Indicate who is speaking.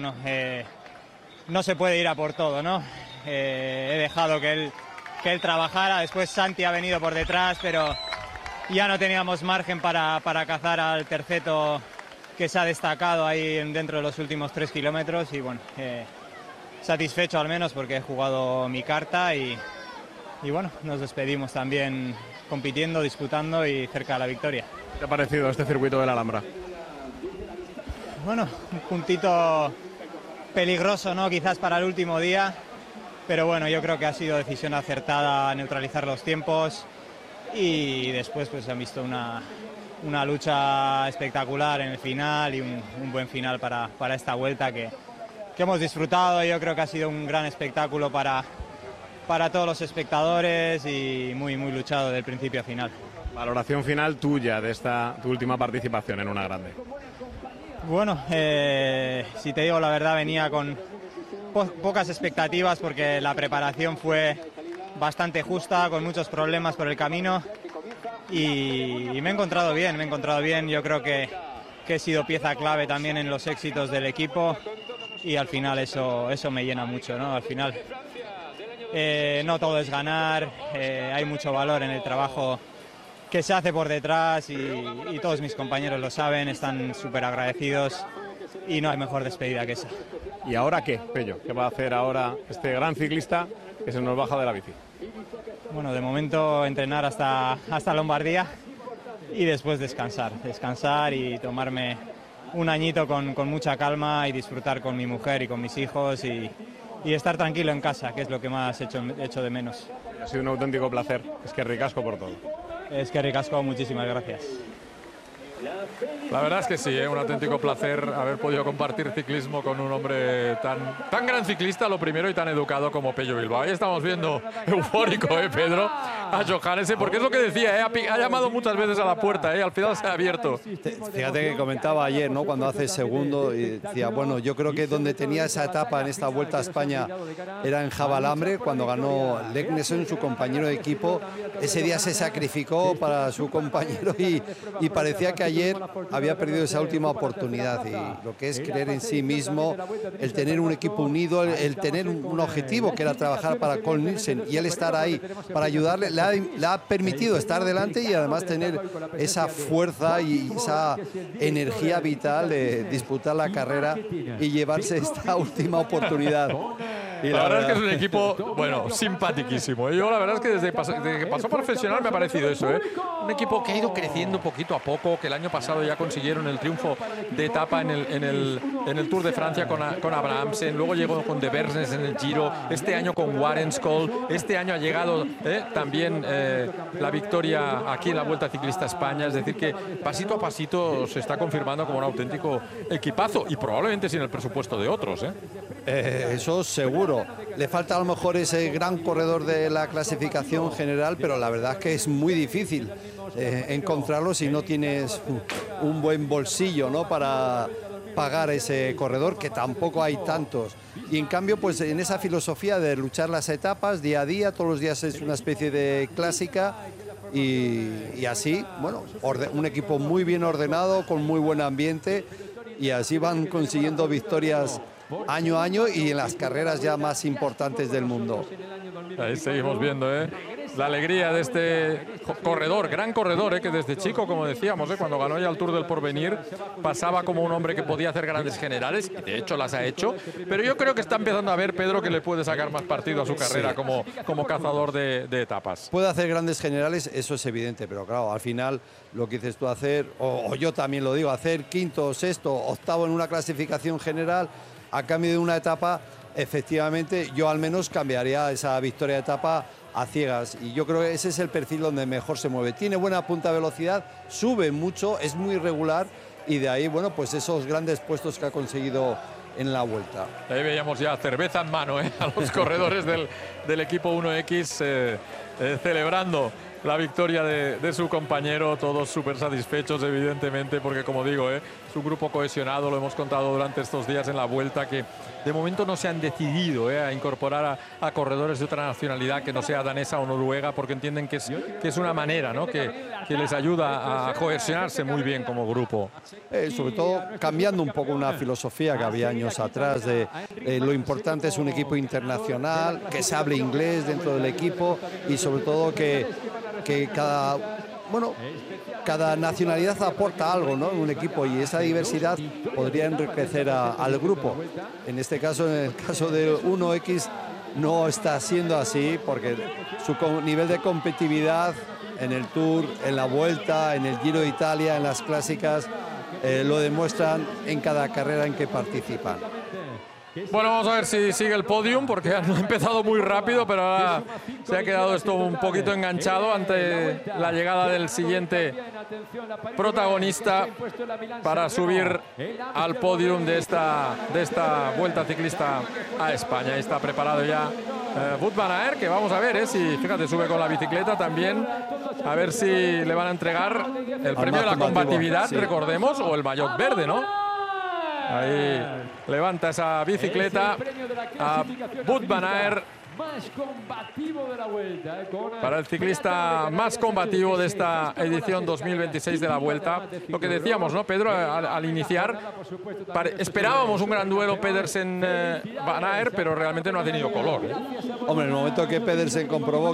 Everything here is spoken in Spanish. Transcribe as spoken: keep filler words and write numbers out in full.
Speaker 1: bueno, eh, no se puede ir a por todo, ¿no? Eh, he dejado que él, que él trabajara, después Santi ha venido por detrás, pero ya no teníamos margen para, para cazar al terceto que se ha destacado ahí dentro de los últimos tres kilómetros y bueno, eh, satisfecho al menos porque he jugado mi carta y, y bueno, nos despedimos también compitiendo, disputando y cerca de la victoria.
Speaker 2: ¿Qué te ha parecido este circuito de la Alhambra?
Speaker 1: Bueno, un puntito peligroso, ¿no? Quizás para el último día, pero bueno, yo creo que ha sido decisión acertada neutralizar los tiempos y después pues han visto una, una lucha espectacular en el final y un, un buen final para, para esta vuelta que, que hemos disfrutado. Yo creo que ha sido un gran espectáculo para, para todos los espectadores y muy, muy luchado del principio a final.
Speaker 2: Valoración final tuya de esta tu última participación en una grande.
Speaker 1: Bueno, eh, si te digo la verdad, venía con po pocas expectativas porque la preparación fue bastante justa, con muchos problemas por el camino y, y me he encontrado bien, me he encontrado bien. Yo creo que, que he sido pieza clave también en los éxitos del equipo y al final eso, eso me llena mucho, ¿no? Al final eh, no todo es ganar, eh, hay mucho valor en el trabajo que se hace por detrás y, y todos mis compañeros lo saben, están súper agradecidos y no hay mejor despedida que esa.
Speaker 2: ¿Y ahora qué, Pello? ¿Qué va a hacer ahora este gran ciclista que se nos baja de la bici?
Speaker 1: Bueno, de momento entrenar hasta, hasta Lombardía y después descansar, descansar y tomarme un añito con, con mucha calma y disfrutar con mi mujer y con mis hijos y, y estar tranquilo en casa, que es lo que más he hecho, he hecho de menos.
Speaker 2: Ha sido un auténtico placer, es que ricasco por todo.
Speaker 1: Es que ricasco, muchísimas gracias.
Speaker 3: La verdad es que sí, ¿eh? Un auténtico placer haber podido compartir ciclismo con un hombre tan, tan gran ciclista, lo primero, y tan educado como Pello Bilbao. Ahí estamos viendo eufórico, ¿eh, Pedro? A Johannesen, porque es lo que decía, ¿eh? ha, ha llamado muchas veces a la puerta, ¿eh? Al final se ha abierto.
Speaker 4: Fíjate que comentaba ayer, ¿no? Cuando hace segundo y decía, bueno, yo creo que donde tenía esa etapa en esta Vuelta a España era en Javalambre, cuando ganó Leknesen, su compañero de equipo. Ese día se sacrificó para su compañero y, y parecía que ayer había perdido esa última oportunidad, y lo que es creer en sí mismo, el tener un equipo unido, el, el tener un, un objetivo que era trabajar para Col Nielsen y él estar ahí para ayudarle, le ha, le ha permitido estar delante y además tener esa fuerza y esa energía vital de disputar la carrera y llevarse esta última oportunidad.
Speaker 3: Y la, la verdad, verdad es que es un equipo, bueno, simpaticísimo. Yo la verdad es que desde, desde que pasó profesional me ha parecido eso, ¿eh? Un equipo que ha ido creciendo poquito a poco, que el año pasado ya consiguieron el triunfo de etapa en el, en el, en el Tour de Francia con, con Abrahamsen, luego llegó con De Vernes en el Giro, este año con Warrenskoll, este año ha llegado ¿eh? también eh, la victoria aquí en la Vuelta Ciclista España, es decir que pasito a pasito se está confirmando como un auténtico equipazo y probablemente sin el presupuesto de otros, ¿eh?
Speaker 4: Eh, eso seguro. Le falta a lo mejor ese gran corredor de la clasificación general, pero la verdad es que es muy difícil eh, encontrarlo si no tienes un buen bolsillo, ¿no? Para pagar ese corredor, que tampoco hay tantos. Y en cambio, pues en esa filosofía de luchar las etapas día a día, todos los días es una especie de clásica. Y, y así, bueno, un equipo muy bien ordenado, con muy buen ambiente, y así van consiguiendo victorias año a año y en las carreras ya más importantes del mundo.
Speaker 3: Ahí seguimos viendo, ¿eh? La alegría de este corredor, gran corredor, ¿eh? Que desde chico, como decíamos, ¿eh? Cuando ganó ya el Tour del Porvenir, pasaba como un hombre que podía hacer grandes generales, y de hecho las ha hecho, pero yo creo que está empezando a ver, Pedro, que le puede sacar más partido a su carrera, sí, como, como cazador de, de etapas.
Speaker 4: Puede hacer grandes generales, eso es evidente, pero claro, al final lo que dices tú hacer, o, o yo también lo digo, hacer quinto, sexto, octavo en una clasificación general a cambio de una etapa, efectivamente yo al menos cambiaría esa victoria de etapa a ciegas, y yo creo que ese es el perfil donde mejor se mueve. Tiene buena punta de velocidad, sube mucho, es muy regular, y de ahí, bueno, pues esos grandes puestos que ha conseguido en la Vuelta.
Speaker 3: Ahí veíamos ya cerveza en mano, ¿eh? A los corredores del, del equipo uno X eh, eh, celebrando la victoria de, de su compañero, todos súper satisfechos evidentemente, porque como digo, ¿eh? es un grupo cohesionado, lo hemos contado durante estos días en la vuelta, que de momento no se han decidido ¿eh? a incorporar a, a corredores de otra nacionalidad que no sea danesa o noruega, porque entienden que es, que es una manera ¿no? que, que les ayuda a cohesionarse muy bien como grupo.
Speaker 4: Eh, sobre todo cambiando un poco una filosofía que había años atrás de eh, lo importante es un equipo internacional, que se hable inglés dentro del equipo y sobre todo que, que cada, bueno, cada nacionalidad aporta algo, ¿no? en un equipo, y esa diversidad podría enriquecer a, al grupo. En este caso, en el caso de uno equis, no está siendo así porque su nivel de competitividad en el Tour, en la Vuelta, en el Giro de Italia, en las clásicas, eh, lo demuestran en cada carrera en que participan.
Speaker 3: Bueno, vamos a ver si sigue el podium, porque han empezado muy rápido, pero ahora se ha quedado esto un poquito enganchado ante la llegada del siguiente protagonista para subir al podium de esta, de esta Vuelta Ciclista a España. Ahí está preparado ya eh, Wout van Aert, que vamos a ver eh, si, fíjate, sube con la bicicleta también, a ver si le van a entregar el premio de la combatividad, sí. recordemos, o el maillot verde, ¿no? Ahí levanta esa bicicleta a Wout van Aert para el ciclista más combativo de esta edición dos mil veintiséis de la Vuelta. Lo que decíamos, ¿no, Pedro? Al, al iniciar, esperábamos un gran duelo Pedersen-Van Aert, pero realmente no ha tenido color.
Speaker 4: Hombre, en el momento que Pedersen comprobó